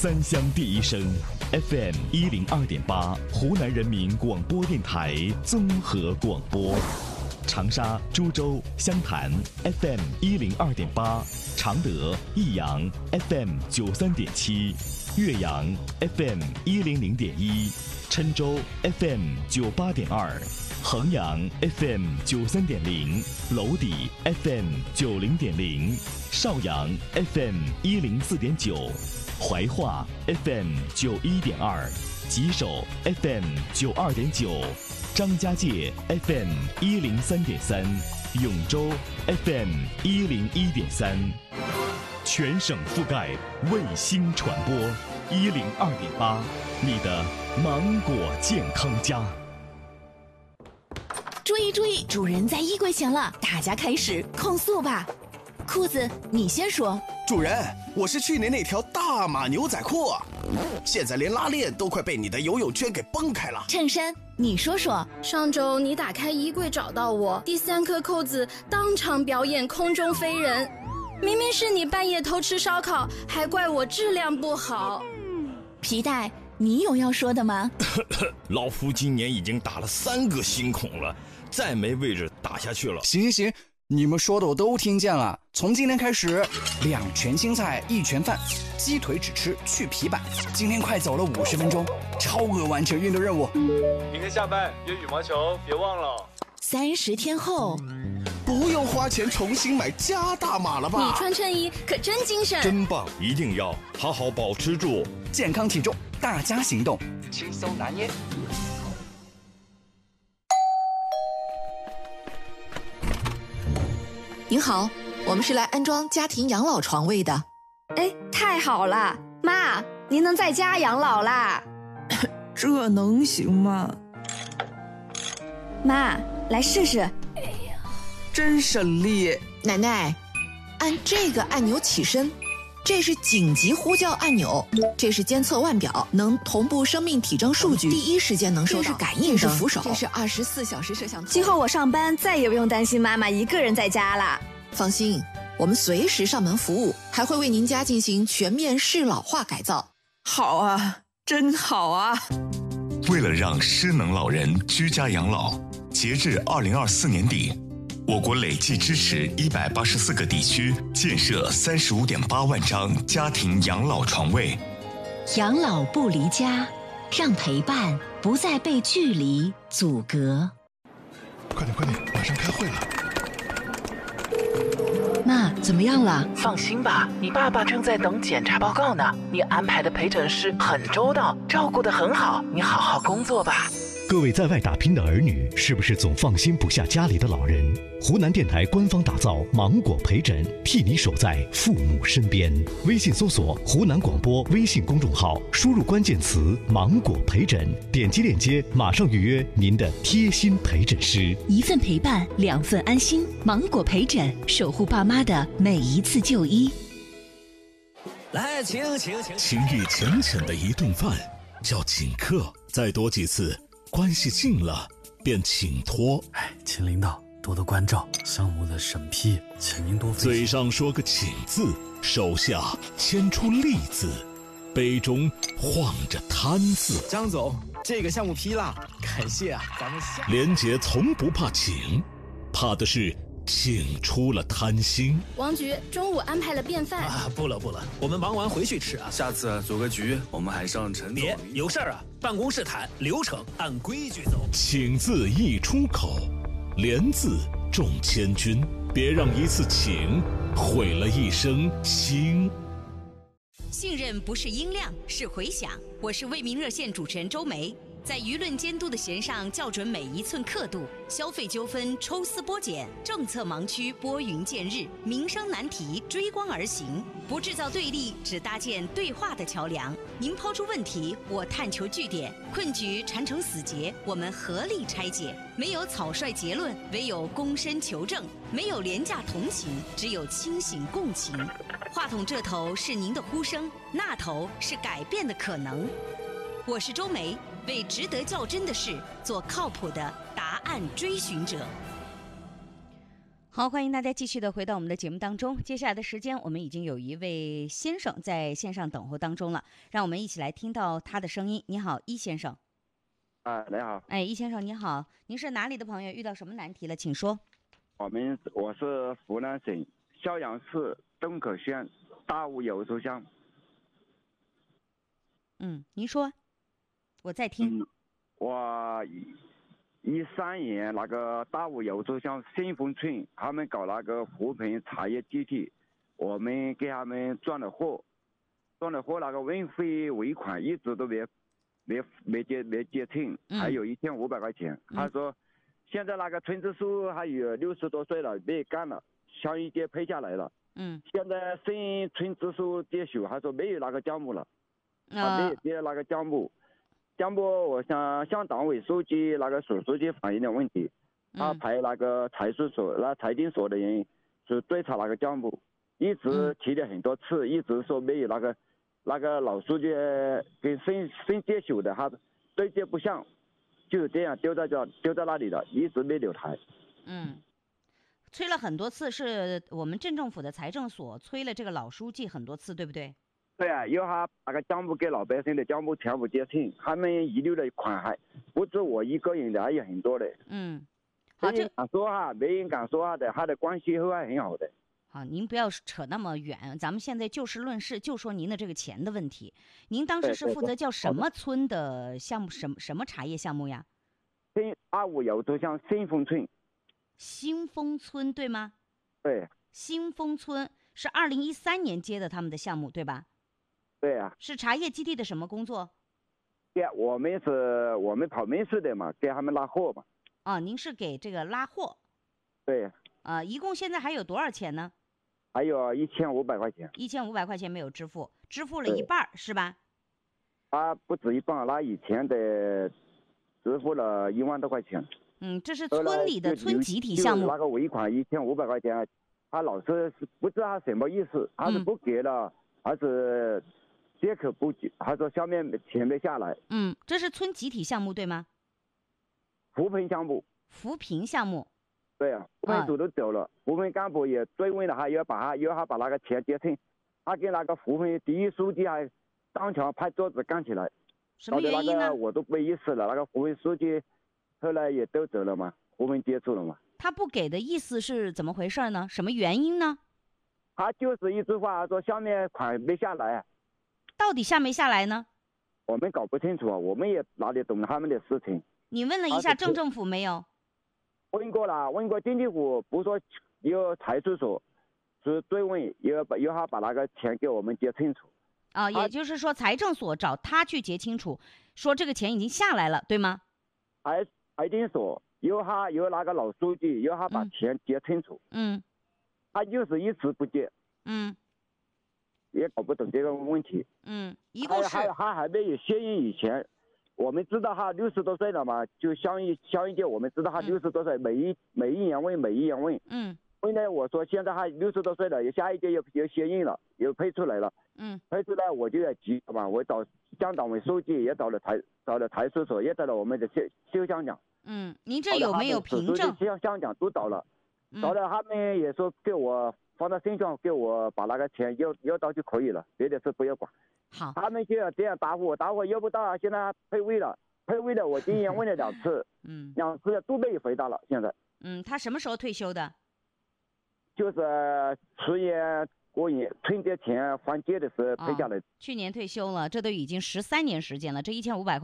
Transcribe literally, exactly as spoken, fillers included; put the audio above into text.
三乡第一声 F M 一零二点八，湖南人民广播电台综合广播。长沙、株洲、湘潭 F M 一零二点八，常德、益阳 F M 九三点七，岳阳 F M 一零零点一，郴州 F M 九八点二，衡阳 F M 九三点零，娄底 F M 九零点零，邵阳 F M 一零四点九，怀化 F M 九一点二，吉首 F M 九二点九。张家界 F M 一零三点三，永州 F M 一零一点三，全省覆盖，卫星传播一零二点八，你的芒果健康家。 注意注意，主人在衣柜前了，大家开始控诉吧。裤子，你先说。 主人，我是去年那条大码牛仔裤，现在连拉链都快被你的游泳圈给崩开了。 衬衫，你说说。 上周你打开衣柜找到我，第三颗扣子当场表演空中飞人，明明是你半夜偷吃烧烤，还怪我质量不好。 皮带，你有要说的吗？ 老夫今年已经打了三个新孔了，再没位置打下去了。 行行行，你们说的我都听见了。从今天开始，两拳青菜一拳饭，鸡腿只吃去皮板。今天快走了五十分钟，超额完成运动任务。 明天下班约羽毛球，别忘了。 三十天后， 不用花钱重新买加大码了吧？ 你穿衬衣可真精神， 真棒！一定要好好保持住健康体重，大家行动，轻松拿捏。 您好，我们是来安装家庭养老床位的。 哎，太好了，妈，您能在家养老啦？ 这能行吗？ 妈，来试试。 哎呀，真省力。 奶奶，按这个按钮起身，这是紧急呼叫按钮，这是监测腕表，能同步生命体征数据，第一时间能收到。这是感应灯，这是扶手，这是二十四小时摄像头。 今后我上班再也不用担心妈妈一个人在家啦。 放心，我们随时上门服务，还会为您家进行全面适老化改造。 好啊，真好啊！ 为了让失能老人居家养老，截至二零二四年底，我国累计支持一百八十四个地区建设三十五点八万张家庭养老床位。 养老不离家，让陪伴不再被距离阻隔。 快点快点，马上开会了。 妈，怎么样了？ 放心吧，你爸爸正在等检查报告呢。你安排的陪诊师很周到，照顾得很好，你好好工作吧。 各位在外打拼的儿女，是不是总放心不下家里的老人？湖南电台官方打造芒果陪诊，替你守在父母身边。微信搜索湖南广播微信公众号，输入关键词芒果陪诊，点击链接马上预约您的贴心陪诊师。 一份陪伴，两份安心。芒果陪诊，守护爸妈的每一次就医。 来，请请请。情谊浅浅的一顿饭叫请客，再多几次。关系近了，便请托。 哎，请领导多多关照，项目的审批，请您多费心。 嘴上说个请字，手下牵出利字，杯中晃着贪字。 张总，这个项目批了，感谢啊，咱们下。 连杰从不怕请，怕的是请出了贪心。 王局中午安排了便饭啊，不了不了，我们忙完回去吃啊。 下次组个局，我们还上陈总。 别有事儿啊，办公室谈，流程按规矩走。 请字一出口，连字中千军，别让一次请毁了一生心。 信任不是音量，是回响。我是为民热线主持人周梅。在舆论监督的弦上校准每一寸刻度，消费纠纷抽丝剥茧，政策盲区拨云见日，民生难题追光而行，不制造对立，只搭建对话的桥梁。您抛出问题，我探求据点，困局缠成死结，我们合力拆解。没有草率结论，唯有躬身求证；没有廉价同情，只有清醒共情。话筒这头是您的呼声，那头是改变的可能。我是周梅，为值得较真的事做靠谱的答案追寻者。 好，欢迎大家继续的回到我们的节目当中。接下来的时间，我们已经有一位先生在线上等候当中了，让我们一起来听到他的声音。你好，易先生。 啊，你好。 哎，易先生你好，您是哪里的朋友？遇到什么难题了？请说。 我们我是湖南省襄阳市东口县大悟油州乡。 嗯，您说，我在听。 嗯、我一三年那个大悟油州乡新丰村，他们搞那个扶贫茶叶基地，我们给他们赚了货，赚了货那个运费尾款一直都没没没结没结清，还有一千五百块钱。嗯、他说，现在那个村支书还有六十多岁了，没干了，乡一街配下来了。 嗯。 现在新村支书接手，他说没有那个项目了，他、啊、没有接那个项目。项目，我想向党委书记、那个省书记反映的问题，他派那个财税所、那财经所的人去追查那个项目，一直提了很多次，一直说没有那个那个老书记跟新新接手的，他对接不上，就这样丢在这丢在那里了，一直没留台。 嗯，催了很多次，是我们镇政府的财政所催了这个老书记很多次，对不对？ 对啊，要他那个项目给老百姓的项目全部结清，他们遗留的款还不止我一个人的，还有很多的。 嗯， 好，没人敢说话，没人敢说话的，他的关系还很好的。 好，您不要扯那么远，咱们现在就事论事，就说您的这个钱的问题。您当时是负责叫什么村的项目？什么什么茶叶项目呀？ 新二五油州乡新丰村。 新丰村对吗？ 对。 新丰村是二零一三年接的他们的项目，对吧？ 对啊， 是茶叶基地的什么工作？ 对，我们是我们跑门市的嘛，给他们拉货嘛。 啊，您是给这个拉货？ 对。 啊，一共现在还有多少钱呢？ 还有一千五百块钱。 一千五百块钱没有支付，支付了一半是吧？ 啊，不止一半，那以前的支付了一万多块钱。 嗯，这是村里的村集体项目。 那个尾款一千五百块钱，他老是不知道他什么意思，他是不给了，还、嗯、是？借口不给，他说下面钱没下来。 嗯，这是村集体项目对吗？ 扶贫项目。 扶贫项目。 对啊，扶贫组都走了，啊、扶贫干部也追问了，还要把他要他把那个钱结清。他跟那个扶贫第一书记还当场拍桌子干起来。 什么原因呢？ 那个我都没意思了，那个扶贫书记后来也都走了嘛，扶贫接触了嘛。 他不给的意思是怎么回事呢？什么原因呢？ 他就是一句话说下面款没下来。 到底下没下来呢？ 我们搞不清楚啊，我们也哪里懂他们的事情。 你问了一下镇政府没有？ 问过了，问过经济府，不说由财税所是追问，要把要他把那个钱给我们结清楚。 啊，也就是说财政所找他去结清楚，说这个钱已经下来了，对吗？ 财财经所由他由那个老书记由他把钱结清楚。 嗯。 他就是一直不结。 嗯。 也搞不懂这个问题。 嗯，一共是还还还没有卸任以前，我们知道他六十多岁了嘛，就乡一乡一届，我们知道他六十多岁，嗯、每一每一年问每一年问。 嗯。 问呢，我说现在他六十多岁了，下一届又又卸任了，又配出来了。 嗯。 配出来我就要急嘛，我找乡党委书记，也找了财找了财税所，也找了我们的修修乡长。 嗯，您这有没有凭证？ 乡乡长都找了，找了他们也说给我。放到身上给我把那个钱要要到就可以了，别的事不要管。 好， 他们就要这样答复我，答复我要不到，现在退位了，退位了。我今年问了两次， 嗯， 两次都被回答了。现在， 嗯，他什么时候退休的？ 就是去年过年春节前还借的时候退下来、 哦。去年退休了，这都已经十三年时间了，这一千五百块。